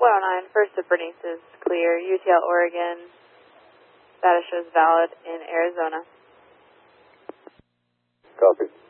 109, first to Bernice is clear. UTL Oregon, status shows valid in Arizona. Copy.